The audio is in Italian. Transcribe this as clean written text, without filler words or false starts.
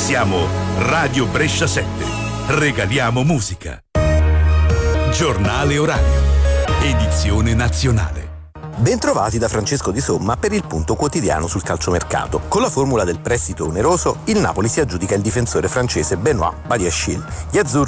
Siamo Radio Brescia 7. Regaliamo musica. Giornale orario. Edizione nazionale. Bentrovati da Francesco Di Somma per il punto quotidiano sul calciomercato. Con la formula del prestito oneroso, il Napoli si aggiudica il difensore francese Benoît Badiashile. Gli azzurri